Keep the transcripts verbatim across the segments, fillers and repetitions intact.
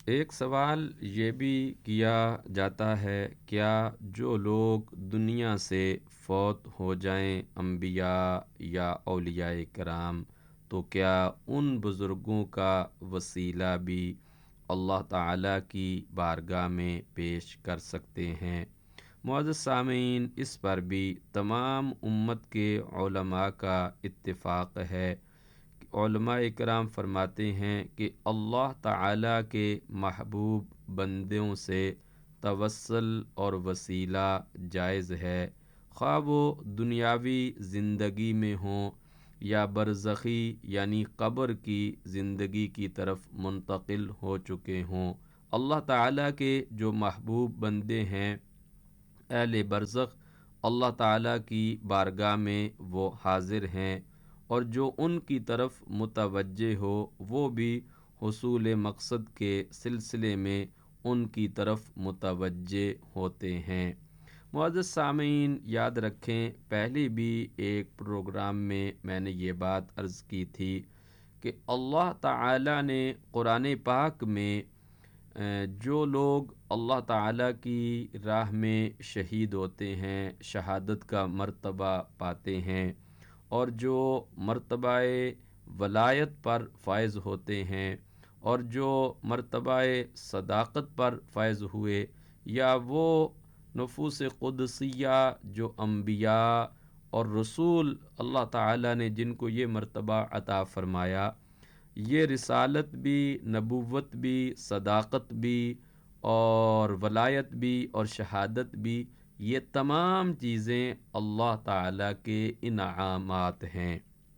ایک سوال یہ بھی کیا جاتا ہے، کیا جو لوگ دنیا سے فوت ہو جائیں انبیاء یا اولیاء کرام، تو کیا ان بزرگوں کا وسیلہ بھی اللہ تعالیٰ کی بارگاہ میں پیش کر سکتے ہیں؟ معزز سامعین، اس پر بھی تمام امت کے علماء کا اتفاق ہے۔ علماء کرام فرماتے ہیں کہ اللہ تعالیٰ کے محبوب بندوں سے توسل اور وسیلہ جائز ہے، خواہ وہ دنیاوی زندگی میں ہوں یا برزخی یعنی قبر کی زندگی کی طرف منتقل ہو چکے ہوں۔ اللہ تعالیٰ کے جو محبوب بندے ہیں اہل برزخ، اللہ تعالیٰ کی بارگاہ میں وہ حاضر ہیں، اور جو ان کی طرف متوجہ ہو وہ بھی حصول مقصد کے سلسلے میں ان کی طرف متوجہ ہوتے ہیں۔ معزز سامعین، یاد رکھیں، پہلے بھی ایک پروگرام میں میں نے یہ بات عرض کی تھی کہ اللہ تعالیٰ نے قرآن پاک میں جو لوگ اللہ تعالیٰ کی راہ میں شہید ہوتے ہیں، شہادت کا مرتبہ پاتے ہیں، اور جو مرتبہ ولایت پر فائز ہوتے ہیں، اور جو مرتبہ صداقت پر فائز ہوئے، یا وہ نفوس قدسیہ جو انبیاء اور رسول اللہ تعالیٰ نے جن کو یہ مرتبہ عطا فرمایا، یہ رسالت بھی، نبوت بھی، صداقت بھی، اور ولایت بھی، اور شہادت بھی، یہ تمام چیزیں اللہ تعالیٰ کے انعامات ہیں۔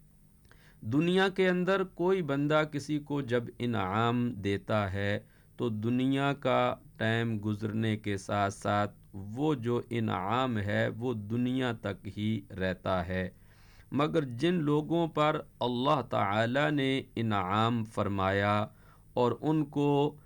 دنیا کے اندر کوئی بندہ کسی کو جب انعام دیتا ہے تو دنیا کا ٹائم گزرنے کے ساتھ ساتھ وہ جو انعام ہے وہ دنیا تک ہی رہتا ہے، مگر جن لوگوں پر اللہ تعالیٰ نے انعام فرمایا اور ان کو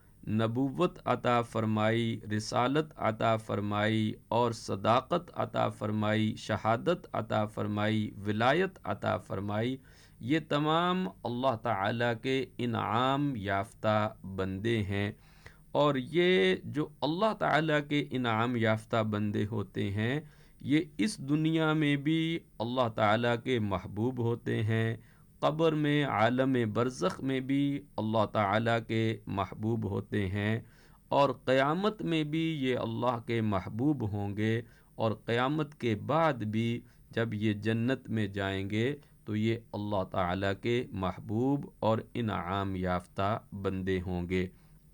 نبوت عطا فرمائی، رسالت عطا فرمائی، اور صداقت عطا فرمائی، شہادت عطا فرمائی، ولایت عطا فرمائی، یہ تمام اللہ تعالیٰ کے انعام یافتہ بندے ہیں۔ اور یہ جو اللہ تعالیٰ کے انعام یافتہ بندے ہوتے ہیں، یہ اس دنیا میں بھی اللہ تعالیٰ کے محبوب ہوتے ہیں، قبر میں، عالم برزخ میں بھی اللہ تعالیٰ کے محبوب ہوتے ہیں، اور قیامت میں بھی یہ اللہ کے محبوب ہوں گے، اور قیامت کے بعد بھی جب یہ جنت میں جائیں گے تو یہ اللہ تعالیٰ کے محبوب اور انعام یافتہ بندے ہوں گے۔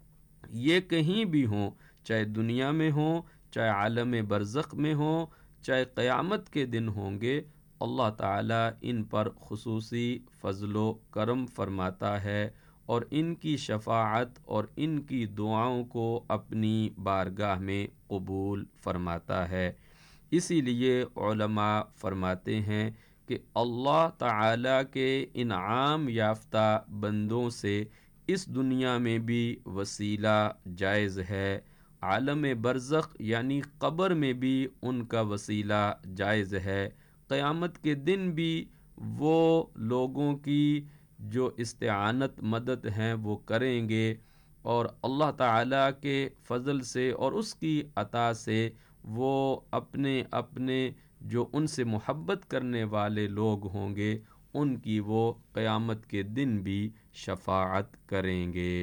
یہ کہیں بھی ہوں، چاہے دنیا میں ہوں، چاہے عالم برزخ میں ہوں، چاہے قیامت کے دن ہوں گے، اللہ تعالیٰ ان پر خصوصی فضل و کرم فرماتا ہے، اور ان کی شفاعت اور ان کی دعاؤں کو اپنی بارگاہ میں قبول فرماتا ہے۔ اسی لیے علماء فرماتے ہیں کہ اللہ تعالیٰ کے انعام یافتہ بندوں سے اس دنیا میں بھی وسیلہ جائز ہے، عالم برزخ یعنی قبر میں بھی ان کا وسیلہ جائز ہے، قیامت کے دن بھی وہ لوگوں کی جو استعانت مدد ہیں وہ کریں گے، اور اللہ تعالیٰ کے فضل سے اور اس کی عطا سے وہ اپنے اپنے جو ان سے محبت کرنے والے لوگ ہوں گے ان کی وہ قیامت کے دن بھی شفاعت کریں گے۔